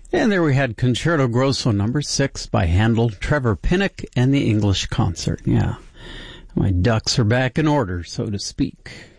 And there we had Concerto Grosso number 6 by Handel, Trevor Pinnock, and the English Concert. Yeah, my ducks are back in order, so to speak.